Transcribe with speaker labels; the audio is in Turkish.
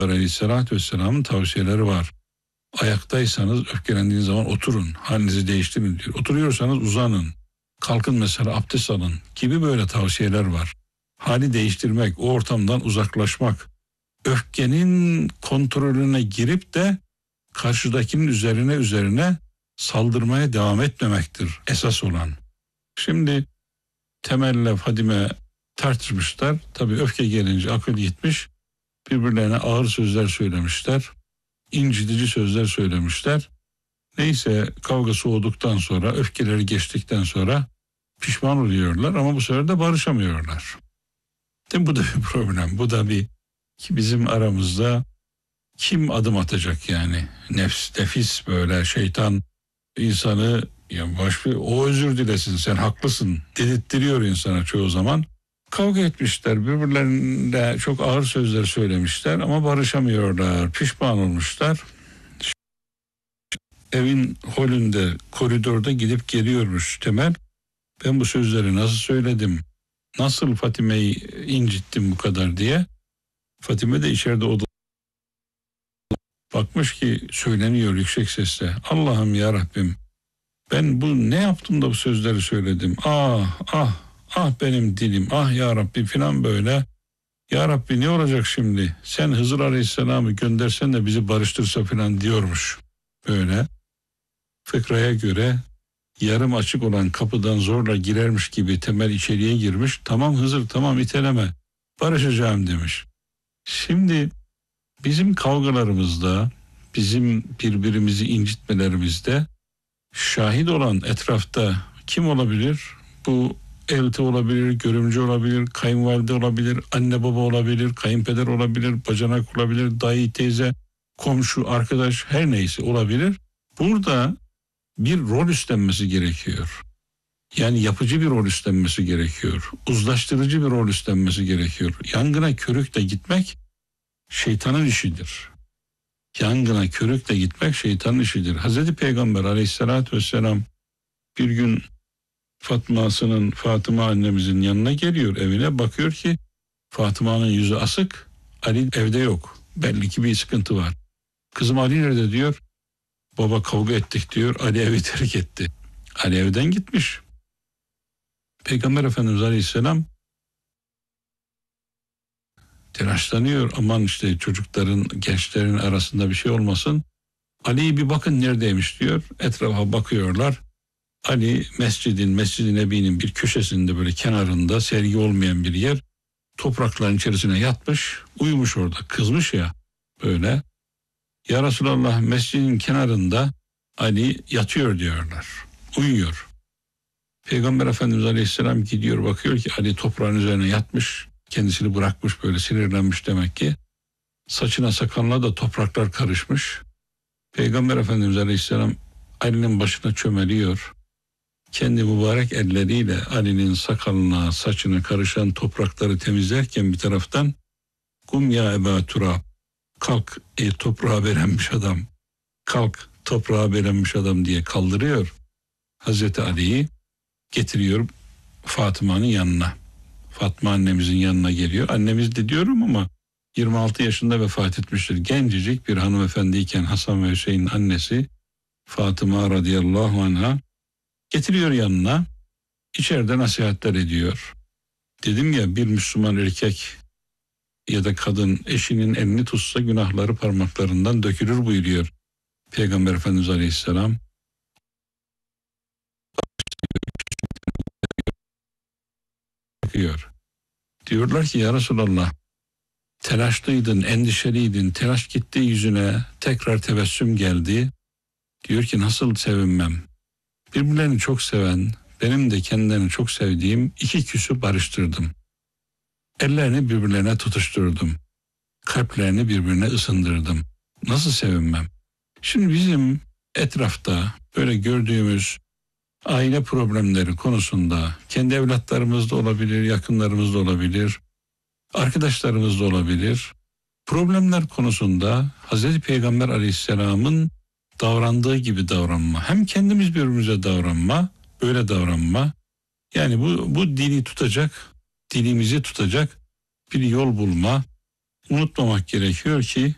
Speaker 1: Aleyhisselatü Vesselam'ın tavsiyeleri var. Ayaktaysanız öfkelendiğiniz zaman oturun, halinizi değiştirin diyor. Oturuyorsanız uzanın, kalkın mesela abdest alın gibi böyle tavsiyeler var. Hali değiştirmek, o ortamdan uzaklaşmak, öfkenin kontrolüne girip de karşıdakinin üzerine saldırmaya devam etmemektir esas olan. Şimdi Temel'le Fadime tartışmışlar. Tabii öfke gelince akıl gitmiş. Birbirlerine ağır sözler söylemişler. İncitici sözler söylemişler. Neyse kavga soğuduktan sonra, öfkeleri geçtikten sonra pişman oluyorlar ama bu sefer de barışamıyorlar. Değil mi? Bu da bir problem. Bu da bir ki bizim aramızda kim adım atacak yani? Nefis böyle şeytan insanı ya o özür dilesin sen haklısın dedirttiriyor insana çoğu zaman. Kavga etmişler, birbirlerine çok ağır sözler söylemişler ama barışamıyorlar, pişman olmuşlar. Evin holünde, koridorda gidip geliyormuş Temel. Ben bu sözleri nasıl söyledim, nasıl Fatime'yi incittim bu kadar diye. Fatime de içeride bakmış ki söyleniyor yüksek sesle. Allah'ım ya Rabbim, ben bu ne yaptım da bu sözleri söyledim. Ah benim dilim, ah ya Rabbi filan böyle. Ya Rabbi ne olacak şimdi? Sen Hızır Aleyhisselam'ı göndersen de bizi barıştırsa filan diyormuş. Böyle fıkraya göre yarım açık olan kapıdan zorla girermiş gibi Temel içeriye girmiş. Tamam Hızır, tamam iteleme, barışacağım demiş. Şimdi bizim kavgalarımızda, bizim birbirimizi incitmelerimizde şahit olan etrafta kim olabilir? Bu elti olabilir, görümcü olabilir, kayınvalide olabilir, anne baba olabilir, kayınpeder olabilir, bacanak olabilir, dayı, teyze, komşu, arkadaş her neyse olabilir. Burada bir rol üstlenmesi gerekiyor. Yani yapıcı bir rol üstlenmesi gerekiyor. Uzlaştırıcı bir rol üstlenmesi gerekiyor. Yangına körükle gitmek şeytanın işidir. Yangına körükle gitmek şeytanın işidir. Hazreti Peygamber Aleyhisselatü Vesselam bir gün Fatıma annemizin yanına geliyor, evine bakıyor ki Fatıma'nın yüzü asık, Ali evde yok. Belli ki bir sıkıntı var. Kızım Ali nerede diyor. Baba kavga ettik diyor. Ali evi terk etti. Ali evden gitmiş. Peygamber Efendimiz Aleyhisselam telaşlanıyor. Aman işte çocukların, gençlerin arasında bir şey olmasın. Ali'yi bir bakın neredeymiş diyor. Etrafa bakıyorlar. Ali Mescid-i Nebi'nin bir köşesinde böyle kenarında sergi olmayan bir yer. Toprakların içerisine yatmış, uyumuş orada. Kızmış ya böyle. Ya Resulallah mescidin kenarında Ali yatıyor diyorlar. Uyuyor. Peygamber Efendimiz Aleyhisselam gidiyor bakıyor ki Ali toprağın üzerine yatmış. Kendisini bırakmış böyle sinirlenmiş demek ki. Saçına sakalına da topraklar karışmış. Peygamber Efendimiz Aleyhisselam Ali'nin başına çömeliyor. Kendi mübarek elleriyle Ali'nin sakalına, saçına karışan toprakları temizlerken bir taraftan "Kum ya Eba Turab, kalk ey toprağa berenmiş adam, kalk toprağa berenmiş adam" diye kaldırıyor. Hazreti Ali'yi getiriyor Fatıma'nın yanına. Fatma annemizin yanına geliyor. Annemiz de diyorum ama 26 yaşında vefat etmiştir. Gencecik bir hanımefendiyken Hasan ve Hüseyin'in annesi Fatıma radıyallahu anha getiriyor yanına. İçeride nasihatler ediyor. Dedim ya, bir Müslüman erkek ya da kadın eşinin elini tutsa günahları parmaklarından dökülür buyuruyor Peygamber Efendimiz Aleyhisselam. Diyorlar ki ya Resulallah, telaşlıydın, endişeliydin, telaş gitti yüzüne, tekrar tebessüm geldi. Diyor ki nasıl sevinmem? Birbirlerini çok seven, benim de kendilerini çok sevdiğim iki küsü barıştırdım. Ellerini birbirlerine tutuşturdum. Kalplerini birbirine ısındırdım. Nasıl sevinmem? Şimdi bizim etrafta böyle gördüğümüz aile problemleri konusunda kendi evlatlarımız da olabilir, yakınlarımız da olabilir, arkadaşlarımız da olabilir. Problemler konusunda Hazreti Peygamber Aleyhisselam'ın davrandığı gibi davranma, hem kendimiz birbirimize davranma, böyle davranma. Yani bu dili tutacak, dilimizi tutacak bir yol bulma. Unutmamak gerekiyor ki